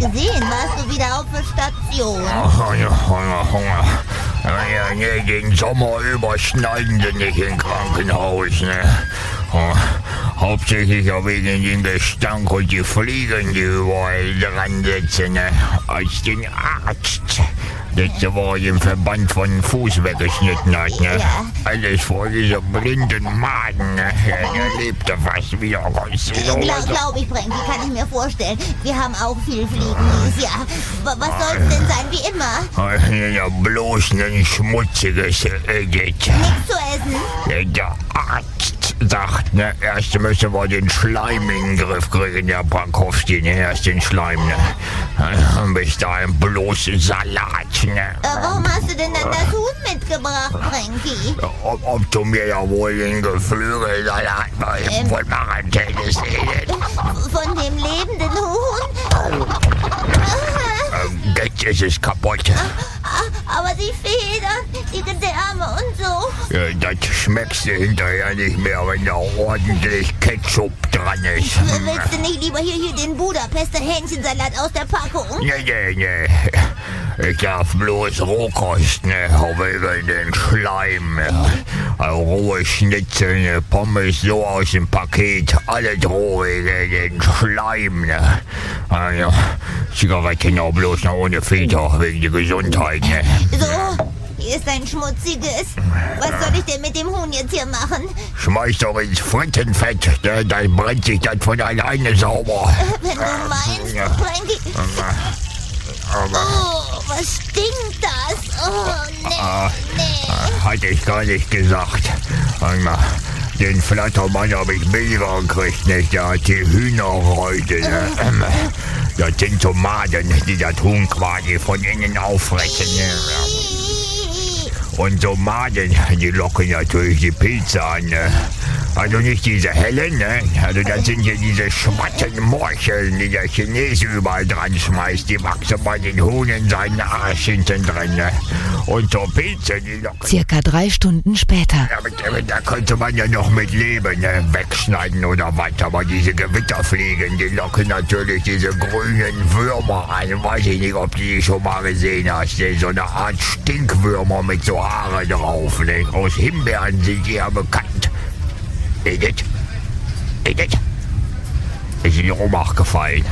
gesehen. Warst du wieder auf der Station? Hunger. Ja, nee, den Sommer über schneiden sie nicht im Krankenhaus, ne? Hauptsächlich ja wegen dem Gestank und die Fliegen, die überall dran sitzen, ne? Als den Arzt letzte Woche den Verband von den Fuß weggeschnitten hat, ne? Ja. Alles vor diesem blinden Maden, ne? Ja, der lebte fast wieder raus. Glaube ich, Frankie, kann ich mir vorstellen. Wir haben auch viel Fliegen dieses Jahr. Was soll's denn sein, wie immer? Ja, bloß ein schmutziges Edit. Nichts zu essen? Der Arzt sagt, ne, erst müssen wir den Schleim in den Griff kriegen, der Pankowski, ne, erst den Schleim, ne. Bis dahin bloß Salat, ne. Warum hast du denn dann das Huhn mitgebracht, Frankie? Ob du mir ja wohl den Geflügelsalat von Marantellis redet? Von dem lebenden Huhn? Jetzt ist es kaputt. Aber die Federn, die Gedärme und so. Ja, das schmeckst du hinterher nicht mehr, wenn da ordentlich Ketchup dran ist. Willst du nicht lieber hier den Budapester Hähnchensalat aus der Packung? Nee. Ich darf bloß Rohkost, ne, auch wegen den Schleim. Rohe Schnitzel, ne, Pommes so aus dem Paket, alles roh wegen den Schleim, ne. Also, Zigaretten auch bloß noch ohne Filter, wegen der Gesundheit, ne. So, hier ist ein schmutziges. Was soll ich denn mit dem Huhn jetzt hier machen? Schmeiß doch ins Frittenfett, ne, dann brennt sich das von alleine sauber. Wenn du meinst, Frankie. Oh, was stinkt das? Oh, nee. Hatte ich gar nicht gesagt. Den Flattermann habe ich billiger gekriegt, nicht? Der hat die Hühnerhäute. Ne? Das sind Tomaten, die das Huhn quasi von innen auffressen. Ne? Und Tomaten, die locken natürlich die Pilze an. Ne? Also nicht diese hellen, ne? Also das sind hier diese schwarzen Morcheln, die der Chinese überall dran schmeißt. Die wachsen bei den Huhn in seinen Arsch hinten drin, ne? Und so Pilze, die locken... Circa 3 Stunden später. Da könnte man ja noch mit leben, ne? Wegschneiden oder was. Aber diese Gewitterfliegen, die locken natürlich diese grünen Würmer an. Weiß ich nicht, ob du die schon mal gesehen hast. Ne? So eine Art Stinkwürmer mit so Haare drauf. Ne? Aus Himbeeren sind die ja bekannt. Edith? Ist in die Ohnmacht gefallen.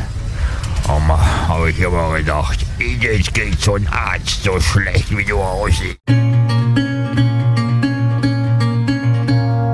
Habe ich immer gedacht, Edith geht zum Arzt so schlecht, wie du aussiehst.